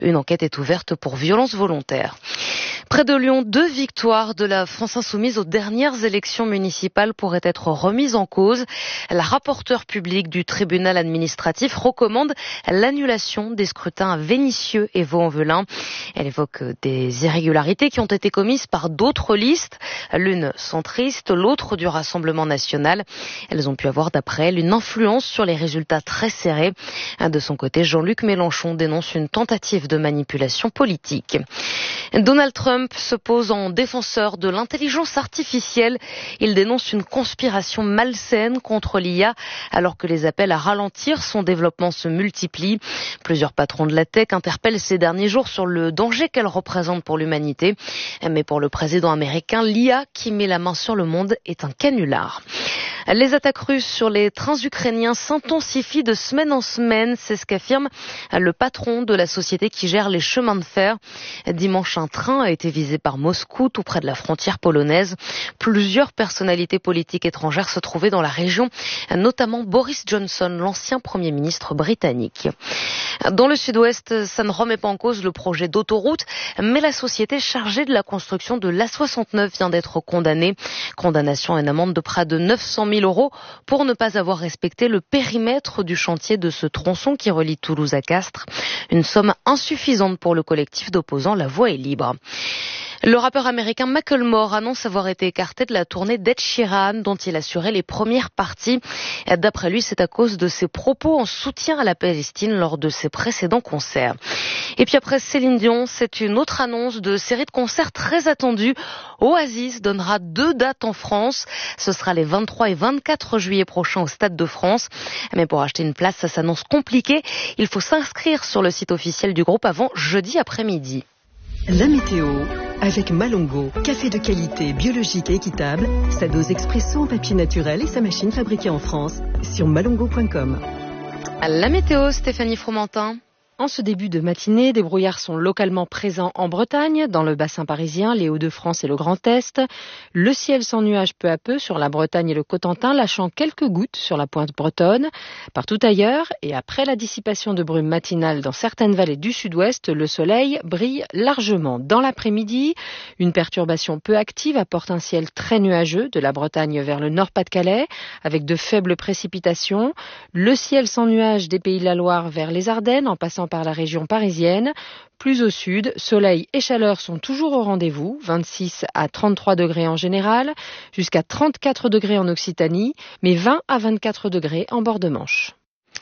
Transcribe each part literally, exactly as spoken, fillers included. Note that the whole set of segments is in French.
Une enquête est ouverte pour violence volontaire. Près de Lyon, deux victoires de la France insoumise aux dernières élections municipales pourraient être remises en cause. La rapporteure publique du tribunal administratif recommande l'annulation des scrutins à Vénissieux et Vaux-en-Velin. Elle évoque des irrégularités qui ont été commises par d'autres listes, l'une centriste, l'autre du Rassemblement national. Elles ont pu avoir, d'après elle, une influence sur les résultats très serrés. De son côté, Jean-Luc Mélenchon dénonce une tentative de manipulation politique. Donald Trump se pose en défenseur de l'intelligence artificielle. Il dénonce une conspiration malsaine contre l'I A alors que les appels à ralentir son développement se multiplient. Plusieurs patrons de la tech interpellent ces derniers jours sur le danger qu'elle représente pour l'humanité. Mais pour le président américain, l'I A qui met la main sur le monde est un canular. Les attaques russes sur les trains ukrainiens s'intensifient de semaine en semaine, c'est ce qu'affirme le patron de la société qui gère les chemins de fer. Dimanche, un train a été visé par Moscou, tout près de la frontière polonaise. Plusieurs personnalités politiques étrangères se trouvaient dans la région, notamment Boris Johnson, l'ancien Premier ministre britannique. Dans le sud-ouest, ça ne remet pas en cause le projet d'autoroute, mais la société chargée de la construction de l'A soixante-neuf vient d'être condamnée. Condamnation à une amende de près de neuf cent mille euros pour ne pas avoir respecté le périmètre du chantier de ce tronçon qui relie Toulouse à Castres. Une somme insuffisante pour le collectif d'opposants La Voix est libre. Le rappeur américain Macklemore annonce avoir été écarté de la tournée d'Ed Sheeran dont il assurait les premières parties. D'après lui, c'est à cause de ses propos en soutien à la Palestine lors de ses précédents concerts. Et puis après Céline Dion, c'est une autre annonce de série de concerts très attendue. Oasis donnera deux dates en France. Ce sera les vingt-trois et vingt-quatre juillet prochains au Stade de France. Mais pour acheter une place, ça s'annonce compliqué. Il faut s'inscrire sur le site officiel du groupe avant jeudi après-midi. La météo avec Malongo, café de qualité, biologique et équitable, sa dose expresso en papier naturel et sa machine fabriquée en France sur malongo point com. La météo, Stéphanie Fromentin. En ce début de matinée, des brouillards sont localement présents en Bretagne, dans le bassin parisien, les Hauts-de-France et le Grand Est. Le ciel sans nuages peu à peu sur la Bretagne et le Cotentin, lâchant quelques gouttes sur la pointe bretonne. Partout ailleurs, et après la dissipation de brume matinale dans certaines vallées du sud-ouest, le soleil brille largement. Dans l'après-midi, une perturbation peu active apporte un ciel très nuageux de la Bretagne vers le Nord-Pas-de-Calais, avec de faibles précipitations. Le ciel sans nuages des Pays de la Loire vers les Ardennes, en passant par la région parisienne. Plus au sud, soleil et chaleur sont toujours au rendez-vous, vingt-six à trente-trois degrés en général, jusqu'à trente-quatre degrés en Occitanie, mais vingt à vingt-quatre degrés en bord de Manche.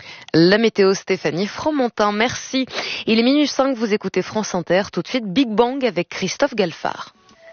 La météo, Stéphanie Fromentin, merci. Il est minuit cinq, vous écoutez France Inter, tout de suite Big Bang avec Christophe Galfard.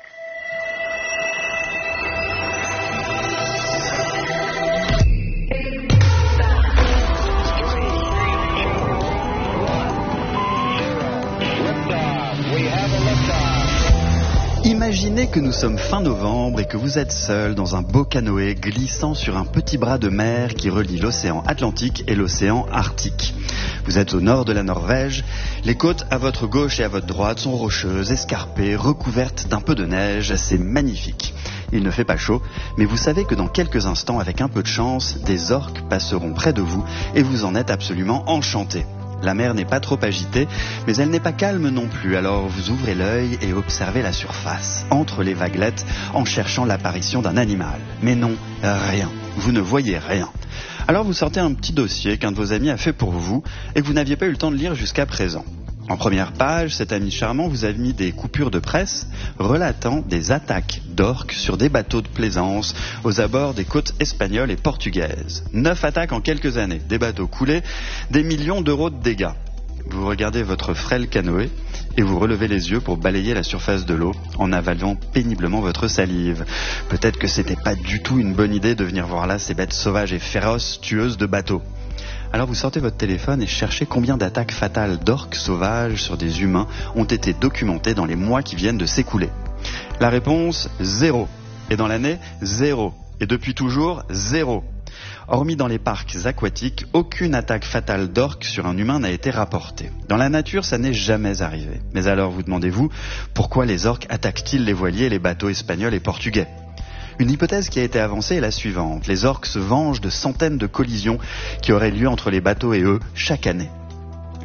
Imaginez que nous sommes fin novembre et que vous êtes seul dans un beau canoë glissant sur un petit bras de mer qui relie l'océan Atlantique et l'océan Arctique. Vous êtes au nord de la Norvège, les côtes à votre gauche et à votre droite sont rocheuses, escarpées, recouvertes d'un peu de neige, c'est magnifique. Il ne fait pas chaud, mais vous savez que dans quelques instants, avec un peu de chance, des orques passeront près de vous et vous en êtes absolument enchanté. La mer n'est pas trop agitée, mais elle n'est pas calme non plus, alors vous ouvrez l'œil et observez la surface, entre les vaguelettes, en cherchant l'apparition d'un animal. Mais non, rien. Vous ne voyez rien. Alors vous sortez un petit dossier qu'un de vos amis a fait pour vous et que vous n'aviez pas eu le temps de lire jusqu'à présent. En première page, cet ami charmant vous a mis des coupures de presse relatant des attaques d'orques sur des bateaux de plaisance aux abords des côtes espagnoles et portugaises. Neuf attaques en quelques années, des bateaux coulés, des millions d'euros de dégâts. Vous regardez votre frêle canoë et vous relevez les yeux pour balayer la surface de l'eau en avalant péniblement votre salive. Peut-être que c'était pas du tout une bonne idée de venir voir là ces bêtes sauvages et féroces tueuses de bateaux. Alors vous sortez votre téléphone et cherchez combien d'attaques fatales d'orques sauvages sur des humains ont été documentées dans les mois qui viennent de s'écouler. La réponse, zéro. Et dans l'année, zéro. Et depuis toujours, zéro. Hormis dans les parcs aquatiques, aucune attaque fatale d'orques sur un humain n'a été rapportée. Dans la nature, ça n'est jamais arrivé. Mais alors vous demandez-vous, pourquoi les orques attaquent-ils les voiliers, les bateaux espagnols et portugais ? Une hypothèse qui a été avancée est la suivante. Les orques se vengent de centaines de collisions qui auraient lieu entre les bateaux et eux chaque année.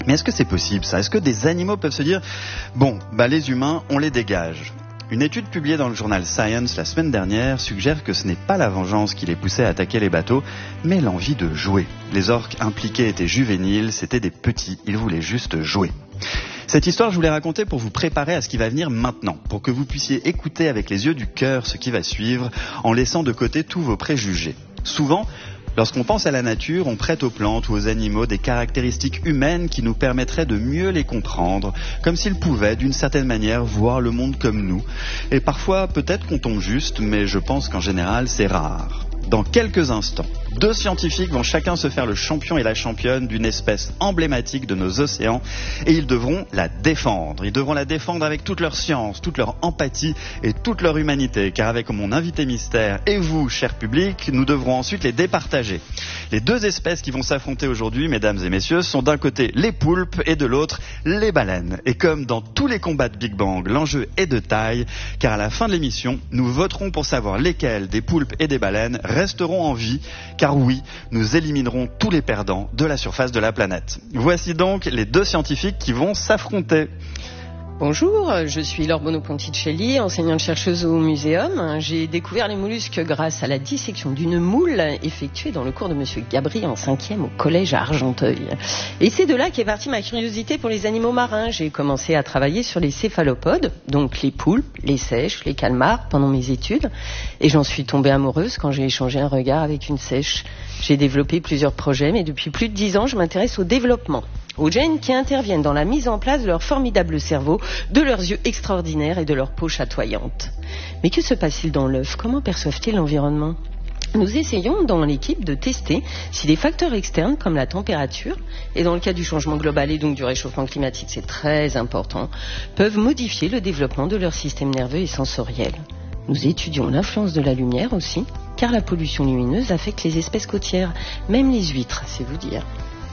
Mais est-ce que c'est possible ça ? Est-ce que des animaux peuvent se dire « Bon, bah les humains, on les dégage ». Une étude publiée dans le journal Science la semaine dernière suggère que ce n'est pas la vengeance qui les poussait à attaquer les bateaux, mais l'envie de jouer. Les orques impliqués étaient juvéniles, c'étaient des petits, ils voulaient juste jouer. Cette histoire, je vous l'ai racontée pour vous préparer à ce qui va venir maintenant, pour que vous puissiez écouter avec les yeux du cœur ce qui va suivre, en laissant de côté tous vos préjugés. Souvent, lorsqu'on pense à la nature, on prête aux plantes ou aux animaux des caractéristiques humaines qui nous permettraient de mieux les comprendre, comme s'ils pouvaient, d'une certaine manière, voir le monde comme nous. Et parfois, peut-être qu'on tombe juste, mais je pense qu'en général, c'est rare. Dans quelques instants, deux scientifiques vont chacun se faire le champion et la championne d'une espèce emblématique de nos océans et ils devront la défendre. Ils devront la défendre avec toute leur science, toute leur empathie et toute leur humanité, car avec mon invité mystère et vous, cher public, nous devrons ensuite les départager. Les deux espèces qui vont s'affronter aujourd'hui, mesdames et messieurs, sont d'un côté les poulpes et de l'autre les baleines. Et comme dans tous les combats de Big Bang, l'enjeu est de taille, car à la fin de l'émission, nous voterons pour savoir lesquels des poulpes et des baleines resteront en vie, car oui, nous éliminerons tous les perdants de la surface de la planète. Voici donc les deux scientifiques qui vont s'affronter. Bonjour, je suis Laure Bono-Ponticelli, enseignante-chercheuse au Muséum. J'ai découvert les mollusques grâce à la dissection d'une moule effectuée dans le cours de Monsieur Gabry en cinquième au collège à Argenteuil. Et c'est de là qu'est partie ma curiosité pour les animaux marins. J'ai commencé à travailler sur les céphalopodes, donc les poulpes, les seiches, les calmars pendant mes études. Et j'en suis tombée amoureuse quand j'ai échangé un regard avec une seiche. J'ai développé plusieurs projets, mais depuis plus de dix ans, je m'intéresse au développement, aux gènes qui interviennent dans la mise en place de leur formidable cerveau, de leurs yeux extraordinaires et de leur peau chatoyante. Mais que se passe-t-il dans l'œuf ? Comment perçoivent-ils l'environnement ? Nous essayons dans l'équipe de tester si des facteurs externes comme la température, et dans le cas du changement global et donc du réchauffement climatique, c'est très important, peuvent modifier le développement de leur système nerveux et sensoriel. Nous étudions l'influence de la lumière aussi, car la pollution lumineuse affecte les espèces côtières, même les huîtres, c'est vous dire.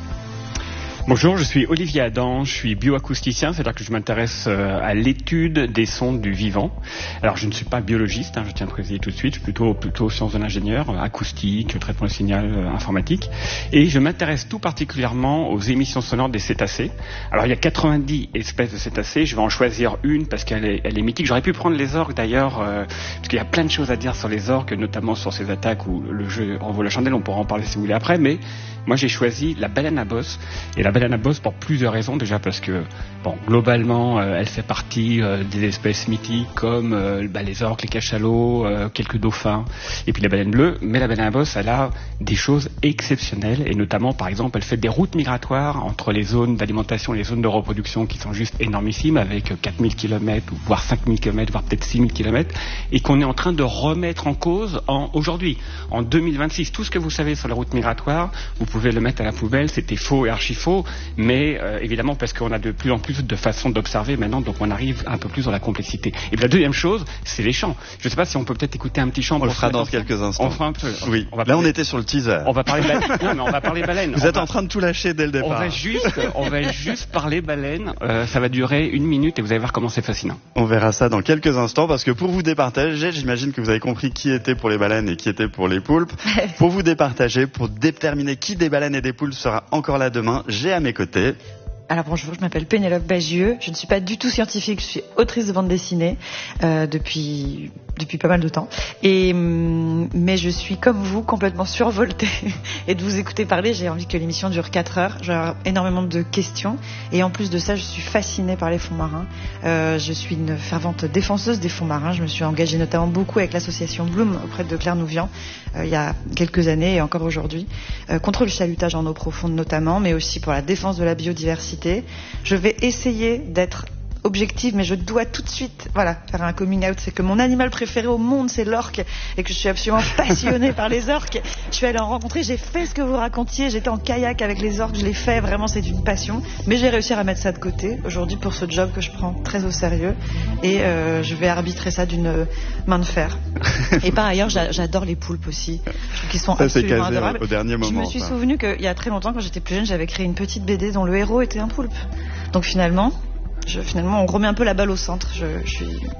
Bonjour, je suis Olivier Adam, je suis bioacousticien, c'est-à-dire que je m'intéresse à l'étude des sons du vivant. Alors je ne suis pas biologiste, hein, je tiens à préciser tout de suite, je suis plutôt, plutôt sciences de l'ingénieur, acoustique, traitement de signal, euh, informatique. Et je m'intéresse tout particulièrement aux émissions sonores des cétacés. Alors il y a quatre-vingt-dix espèces de cétacés, je vais en choisir une parce qu'elle est, elle est mythique. J'aurais pu prendre les orques d'ailleurs, euh, parce qu'il y a plein de choses à dire sur les orques, notamment sur ces attaques où le jeu envoie la chandelle, on pourra en parler si vous voulez après, mais moi j'ai choisi la baleine à bosse. Et la baleine à bosse pour plusieurs raisons, déjà parce que bon, globalement euh, elle fait partie euh, des espèces mythiques comme euh, bah, les orques, les cachalots, euh, quelques dauphins et puis la baleine bleue, mais la baleine à bosse elle a des choses exceptionnelles et notamment par exemple elle fait des routes migratoires entre les zones d'alimentation et les zones de reproduction qui sont juste énormissimes avec quatre mille kilomètres ou voire cinq mille kilomètres voire peut-être six mille kilomètres et qu'on est en train de remettre en cause en, aujourd'hui, en deux mille vingt-six. Tout ce que vous savez sur les routes migratoires, vous pouvez le mettre à la poubelle, c'était faux et archi faux, mais euh, évidemment parce qu'on a de plus en plus de façons d'observer maintenant, donc on arrive un peu plus dans la complexité. Et puis la deuxième chose, c'est les chants. Je ne sais pas si on peut peut-être écouter un petit chant. On le fera dans quelques instants. On fera un peu. Oui. On va Là parler... on était sur le teaser. On va parler baleine. Non, mais on va parler baleine. Vous on êtes va... en train de tout lâcher dès le départ. On va juste, on va juste parler baleine. Euh, ça va durer une minute et vous allez voir comment c'est fascinant. On verra ça dans quelques instants parce que pour vous départager, j'imagine que vous avez compris qui était pour les baleines et qui était pour les poulpes. Pour vous départager, pour déterminer qui des baleines et des poulpes sera encore là demain, j'ai à mes côtés... Alors bonjour, je m'appelle Pénélope Bagieux, je ne suis pas du tout scientifique, je suis autrice de bande dessinée euh, depuis depuis pas mal de temps. Et mais je suis comme vous complètement survoltée et de vous écouter parler, j'ai envie que l'émission dure quatre heures. J'ai énormément de questions et en plus de ça, je suis fascinée par les fonds marins. Euh, je suis une fervente défenseuse des fonds marins. Je me suis engagée notamment beaucoup avec l'association Bloom auprès de Claire Nouvian euh, il y a quelques années et encore aujourd'hui euh, contre le chalutage en eau profonde notamment, mais aussi pour la défense de la biodiversité. Je vais essayer d'être objective, mais je dois tout de suite voilà, faire un coming out. C'est que mon animal préféré au monde, c'est l'orque, et que je suis absolument passionnée par les orques. Je suis allée en rencontrer, j'ai fait ce que vous racontiez, j'étais en kayak avec les orques, je l'ai fait, vraiment c'est une passion. Mais j'ai réussi à mettre ça de côté aujourd'hui pour ce job que je prends très au sérieux, et euh, je vais arbitrer ça d'une main de fer. Et par ailleurs, j'adore les poulpes aussi. Je trouve qu'ils sont ça, absolument adorables. Au dernier moment, je me suis ça. souvenu qu'il y a très longtemps, quand j'étais plus jeune, j'avais créé une petite B D dont le héros était un poulpe. Donc finalement, je, finalement, on remet un peu la balle au centre. Je, je suis,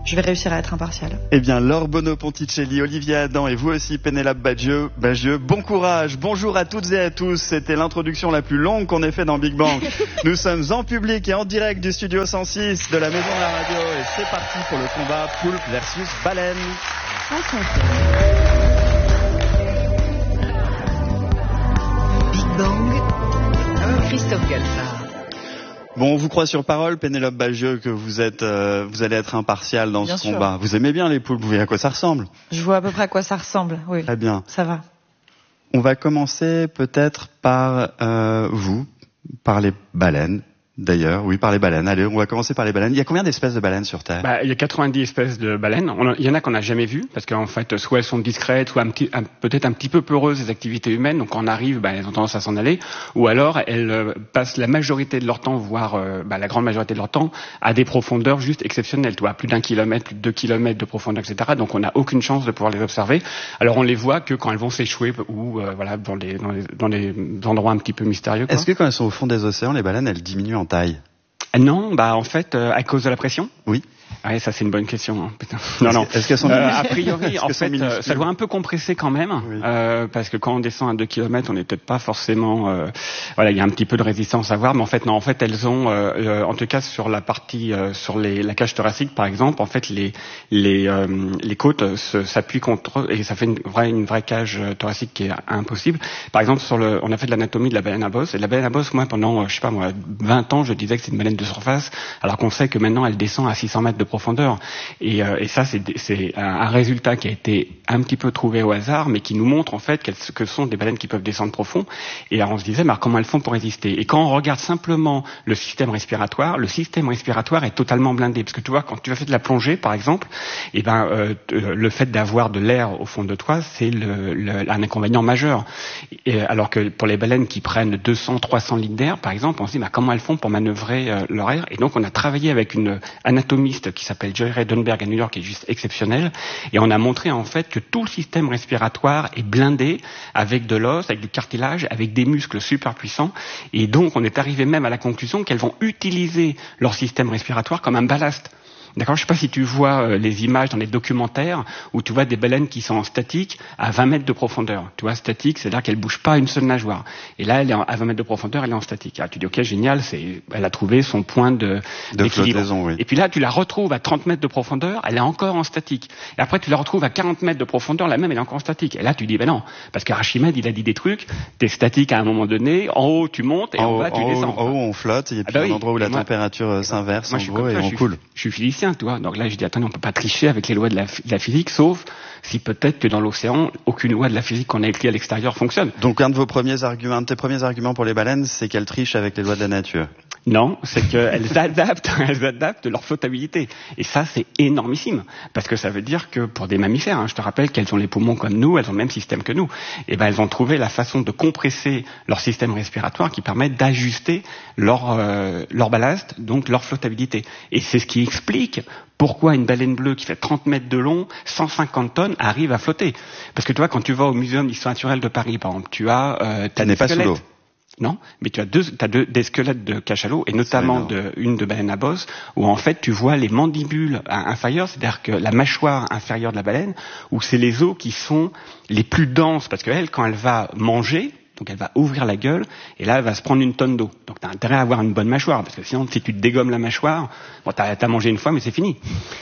je vais réussir à être impartiale. Eh bien, Laure Bono-Ponticelli, Olivier Adam et vous aussi, Pénélope Bagieux, Bagieux, bon courage. Bonjour à toutes et à tous. C'était l'introduction la plus longue qu'on ait fait dans Big Bang. Nous sommes en public et en direct du studio cent six de la Maison de la Radio. Et c'est parti pour le combat poulpe versus baleine. Big Bang, Christophe Galfard. Bon, on vous croit sur parole, Pénélope Bagieux, que vous êtes, euh, vous allez être impartial dans Bien ce sûr. combat. Vous aimez bien les poulpes, vous voyez à quoi ça ressemble. Je vois à peu près à quoi ça ressemble, oui. Très bien. Ça va. On va commencer peut-être par euh, vous, par les baleines. D'ailleurs, oui, par les baleines. Allez, on va commencer par les baleines. Il y a combien d'espèces de baleines sur Terre ? Bah, il y a quatre-vingt-dix espèces de baleines. On a- il y en a qu'on n'a jamais vues, parce qu'en fait, soit elles sont discrètes, soit un petit, un- peut-être un petit peu peureuses des activités humaines. Donc, quand on arrive, bah, elles ont tendance à s'en aller. Ou alors, elles euh, passent la majorité de leur temps, voire euh, bah, la grande majorité de leur temps, à des profondeurs juste exceptionnelles. Tu vois, plus d'un kilomètre, plus de deux kilomètres de profondeur, et cetera. Donc, on n'a aucune chance de pouvoir les observer. Alors, on les voit que quand elles vont s'échouer ou euh, voilà dans les, dans les dans les endroits un petit peu mystérieux, quoi. Est-ce que quand elles sont au fond des océans, les baleines, elles diminuent en taille ? Non, bah en fait, euh, à cause de la pression. Oui. Ouais, ça c'est une bonne question. Hein. Putain. Non, non. Est-ce qu'elles sont Euh, minuscules a priori, Est-ce en qu'elles sont fait, euh, minuscules ça doit un peu compresser quand même, Oui. euh, parce que quand on descend à deux kilomètres, on n'est peut-être pas forcément. Euh, voilà, il y a un petit peu de résistance à voir, mais en fait, non. En fait, elles ont, euh, euh, en tout cas sur la partie, euh, sur les, la cage thoracique, par exemple, en fait, les les euh, les côtes se, s'appuient contre et ça fait une vraie une vraie cage thoracique qui est impossible. Par exemple, sur le, on a fait de l'anatomie de la baleine à bosse. Et la baleine à bosse, moi, pendant, euh, je sais pas moi, vingt ans, je disais que c'est une baleine de surface, alors qu'on sait que maintenant, elle descend à six cents mètres de profondeur. Et, euh, et ça, c'est, c'est un, un résultat qui a été un petit peu trouvé au hasard, mais qui nous montre en fait qu'elles, que ce sont des baleines qui peuvent descendre profond. Et alors on se disait, mais alors, comment elles font pour résister ? Et quand on regarde simplement le système respiratoire, le système respiratoire est totalement blindé. Parce que tu vois, quand tu vas faire de la plongée, par exemple, et ben euh, le fait d'avoir de l'air au fond de toi, c'est le, le, un inconvénient majeur. Et, alors que pour les baleines qui prennent deux cents, trois cents litres d'air, par exemple, on se dit, bah, comment elles font pour manœuvrer euh, leur air ? Et donc on a travaillé avec une anatomiste qui s'appelle Joy Reidenberg à New York, qui est juste exceptionnelle, et on a montré en fait que tout le système respiratoire est blindé avec de l'os, avec du cartilage, avec des muscles super puissants, et donc on est arrivé même à la conclusion qu'elles vont utiliser leur système respiratoire comme un ballast. D'accord, je sais pas si tu vois euh, les images dans les documentaires où tu vois des baleines qui sont en statique à vingt mètres de profondeur. Tu vois, statique, c'est-à-dire qu'elle bouge pas une seule nageoire. Et là, elle est en, à vingt mètres de profondeur, elle est en statique. Ah, tu dis, ok, génial, c'est, elle a trouvé son point de, De d'équilibre. flottaison, oui. Et puis là, tu la retrouves à trente mètres de profondeur, elle est encore en statique. Et après, tu la retrouves à quarante mètres de profondeur, la même, elle est encore en statique. Et là, tu dis, ben non, parce qu'Archimède, il a dit des trucs, t'es statique à un moment donné, en haut, tu montes, et en, En haut, bas, tu en haut, descends. en haut, on flotte, et puis Ah bah un oui. endroit où la Et moi- température euh, s'inverse, Moi, en je suis gros, comme et ça, on je suis, coule. je suis physicien, tu vois. Donc là, je dis, attendez, on peut pas tricher avec les lois de la, de la physique, sauf si peut-être que dans l'océan, aucune loi de la physique qu'on a écrite à l'extérieur fonctionne. Donc un de vos premiers arguments, un de tes premiers arguments pour les baleines, c'est qu'elles trichent avec les lois de la nature. Non, c'est qu'elles adaptent, elles adaptent leur flottabilité. Et ça, c'est énormissime. Parce que ça veut dire que pour des mammifères, hein, je te rappelle qu'elles ont les poumons comme nous, elles ont le même système que nous. Et ben, elles ont trouvé la façon de compresser leur système respiratoire qui permet d'ajuster leur, euh, leur ballast, donc leur flottabilité. Et c'est ce qui explique pourquoi une baleine bleue qui fait trente mètres de long, cent cinquante tonnes, arrive à flotter. Parce que tu vois, quand tu vas au Muséum d'histoire naturelle de Paris, par exemple, tu as, euh, t'as Elle n'est des pas sous squelettes. l'eau. Non, mais tu as deux, t'as deux, des squelettes de cachalot, et notamment de, une de baleine à bosse, où en fait tu vois les mandibules inférieures, c'est-à-dire que la mâchoire inférieure de la baleine, où c'est les os qui sont les plus denses, parce qu'elle, quand elle va manger, donc elle va ouvrir la gueule, et là elle va se prendre une tonne d'eau. Donc t'as intérêt à avoir une bonne mâchoire, parce que sinon si tu te dégommes la mâchoire, bon t'as, t'as mangé une fois, mais c'est fini.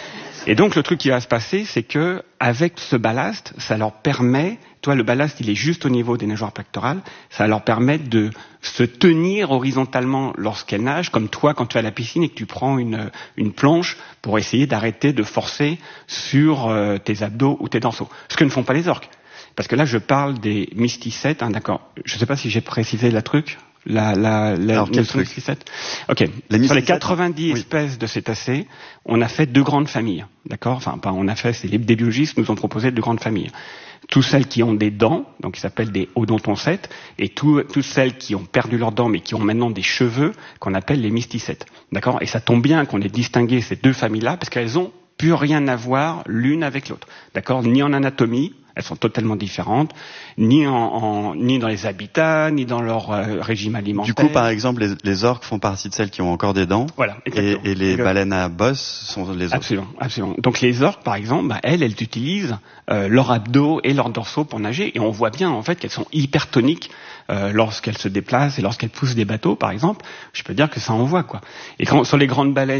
Et donc le truc qui va se passer, c'est que avec ce ballast, ça leur permet, toi le ballast il est juste au niveau des nageoires pectorales, ça leur permet de se tenir horizontalement lorsqu'elles nagent, comme toi quand tu es à la piscine et que tu prends une, une planche pour essayer d'arrêter de forcer sur euh, tes abdos ou tes dorsaux. Ce que ne font pas les orques. Parce que là je parle des mysticètes, hein, d'accord. Je ne sais pas si j'ai précisé la truc. La, la, la, Alors, quel truc ? Ok. Les Sur les mysticètes, quatre-vingt-dix oui. espèces de cétacés, on a fait deux grandes familles. D'accord ? Enfin, pas on a fait, c'est les, des biologistes nous ont proposé deux grandes familles. Toutes celles qui ont des dents, donc qui s'appellent des odontocètes, et tout, toutes celles qui ont perdu leurs dents mais qui ont maintenant des cheveux, qu'on appelle les mysticètes. D'accord ? Et ça tombe bien qu'on ait distingué ces deux familles-là, parce qu'elles ont plus rien à voir l'une avec l'autre. D'accord ? Ni en anatomie, Elles sont totalement différentes, ni en, en ni dans les habitats, ni dans leur euh, régime alimentaire. Du coup, par exemple, les, les orques font partie de celles qui ont encore des dents. Voilà, et, et les exactement. baleines à bosse sont les autres. Absolument, absolument. Donc les orques, par exemple, bah, elles, elles utilisent euh, leur abdos et leurs dorsaux pour nager, et on voit bien en fait qu'elles sont hypertoniques euh, lorsqu'elles se déplacent et lorsqu'elles poussent des bateaux, par exemple. Je peux dire que ça en voit quoi. Et quand sur les grandes baleines